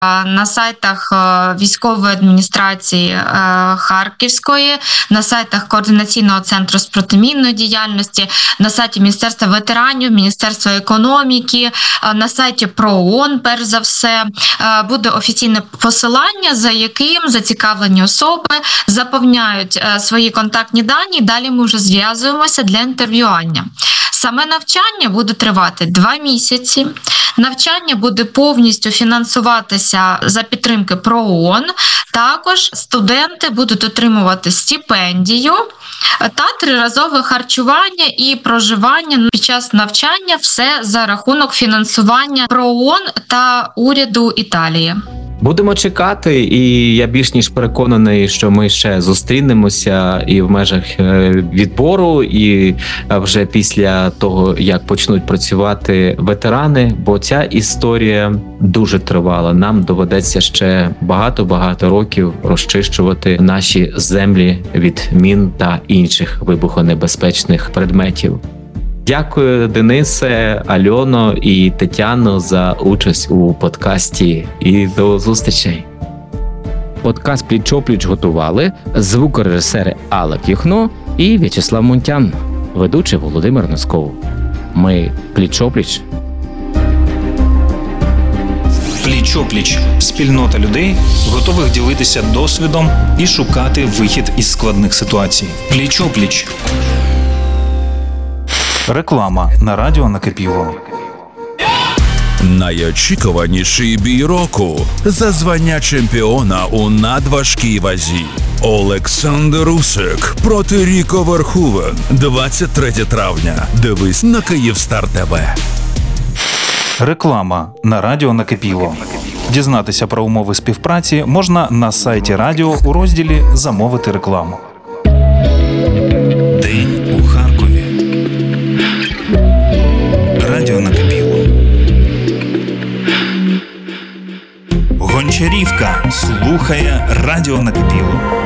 на сайтах військової адміністрації Харківської, на сайтах Координаційного центру з протимінної діяльності, на сайті Міністерства ветеранів, Міністерства економіки, на сайті ПРООН, перш за все, буде офіційне посилання, за яким зацікавлені особи заповняють свої контактні дані, і далі ми вже зв'язуємося для інтерв'ювання. Саме навчання буде тривати 2 місяці. Навчання буде повністю фінансуватися за підтримки ПРООН. Також студенти будуть отримувати стипендію та 3-разове харчування і проживання під час навчання, все за рахунок фінансування ПРООН та уряду Італії. Будемо чекати, і я більш ніж переконаний, що ми ще зустрінемося і в межах відбору, і вже після того, як почнуть працювати ветерани, бо ця історія дуже тривала. Нам доведеться ще багато років розчищувати наші землі від мін та інших вибухонебезпечних предметів. Дякую, Денисе, Альоно і Тетяно, за участь у подкасті. І до зустрічей. Подкаст «Пліч-о-пліч» готували звукорежисери Алла Кіхно і В'ячеслав Мунтян, ведучий Володимир Носков. Ми «Пліч-о-пліч». Пліч-о-пліч – спільнота людей, готових ділитися досвідом і шукати вихід із складних ситуацій. Пліч-о-пліч. Реклама на радіо «Накипіло». Найочікуваніший бій року за звання чемпіона у надважкій вазі. Олександр Усик проти Ріко Верхувен. 23 травня. Дивись на Київстар ТВ. Реклама на радіо «Накипіло». Дізнатися про умови співпраці можна на сайті радіо у розділі «Замовити рекламу». День у Харкові. Радіо «Накипіло». Гончарівка слухає радіо «Накипіло».